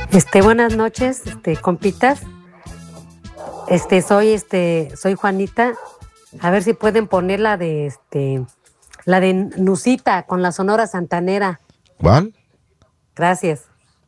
Buenas noches, compitas. Soy Juanita. A ver si pueden poner la de Nusita con la Sonora Santanera. ¿Cuál? Gracias.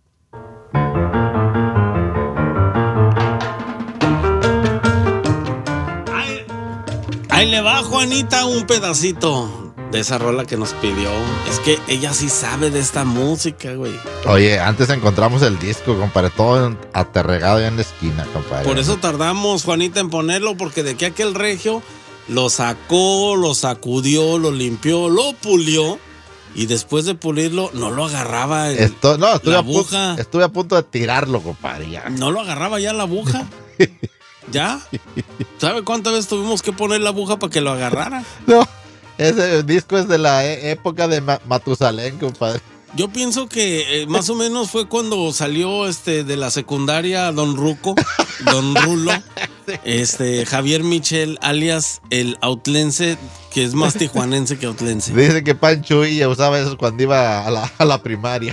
Ahí le va, Juanita, un pedacito de esa rola que nos pidió. Es que ella sí sabe de esta música, güey. Oye, antes encontramos el disco, compadre, todo aterregado ya en la esquina, compadre. Por eso tardamos, Juanita, en ponerlo, porque de aquí a aquel regio lo sacó, lo sacudió, lo limpió, lo pulió, y después de pulirlo no lo agarraba la aguja. Estuve a punto de tirarlo, compadre, ya. No lo agarraba ya la aguja. ¿Ya? ¿Sabe cuántas veces tuvimos que poner la aguja para que lo agarrara? No, ese disco es de la época de Matusalén, compadre. Yo pienso que más o menos fue cuando salió de la secundaria Don Ruco, Don Rulo, Javier Michel, alias el autlense, que es más tijuanense que autlense. Dice que Pancho Villa usaba eso cuando iba a la primaria.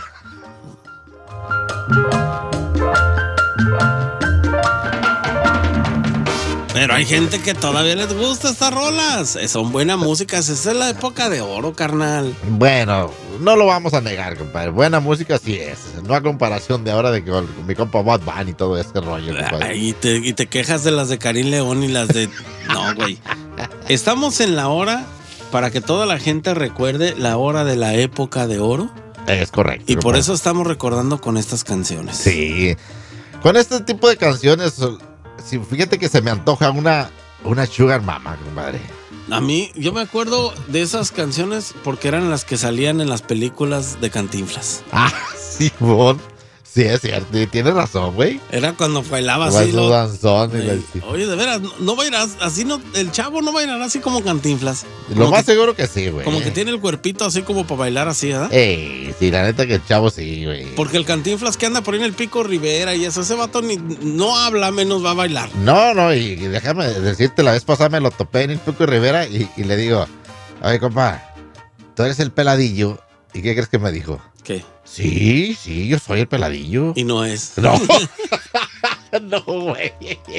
Pero hay gente que todavía les gusta estas rolas. Son buenas músicas. Esa es la época de oro, carnal. Bueno, no lo vamos a negar, compadre. Buena música sí es. No a comparación de ahora de que mi compa Bad Bunny y todo ese rollo, compadre. Y te quejas de las de Karim León y las de... No, güey. Estamos en la hora para que toda la gente recuerde la hora de la época de oro. Es correcto. Y por eso estamos recordando con estas canciones. Sí. Con este tipo de canciones... Sí, fíjate que se me antoja una Sugar Mama, compadre. A mí, yo me acuerdo de esas canciones porque eran las que salían en las películas de Cantinflas. Ah, sí, bon. Sí, es cierto, tienes razón, güey. Era cuando bailaba así. Oye, de veras, no bailarás así, no, el chavo no bailará así como Cantinflas. Lo más seguro que sí, güey. Como que tiene el cuerpito así como para bailar así, ¿verdad? Sí, la neta que el chavo sí, güey. Porque el Cantinflas que anda por ahí en el Pico Rivera y eso, ese vato no habla, menos va a bailar. No, y déjame decirte, la vez pasada me lo topé en el Pico Rivera y le digo, oye, compa, tú eres el peladillo. ¿Y qué crees que me dijo? ¿Qué? Sí, yo soy el peladillo. Y no es. No. No, güey.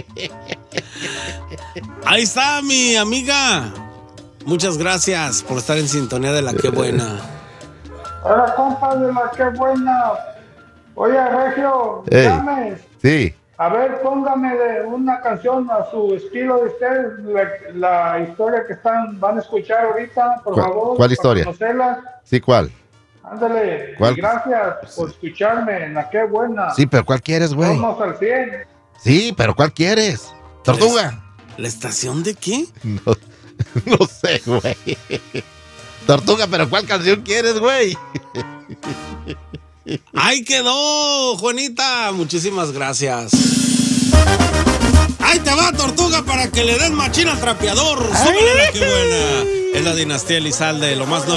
Ahí está mi amiga. Muchas gracias por estar en sintonía de La Qué Buena. Hola, compa de La Qué Buena. Oye, Regio, llame. Sí. A ver, póngame de una canción a su estilo de ustedes, la historia que van a escuchar ahorita, por favor. ¿Cuál historia? Para conocerla. Sí, ¿cuál? Ándale, ¿Cuál? Y gracias por escucharme en La Qué Buena. Sí, pero ¿cuál quieres, güey? Vamos al 100. Sí, pero ¿cuál quieres? ¿Tortuga? ¿La estación de qué? No sé, güey. Tortuga, pero ¿cuál canción quieres, güey? ¡Ahí quedó, Juanita! Muchísimas gracias. ¡Ahí te va, Tortuga, para que le den machina al trapeador! ¡Súbele La Qué Buena! Es la dinastía Elizalde, lo más nuevo.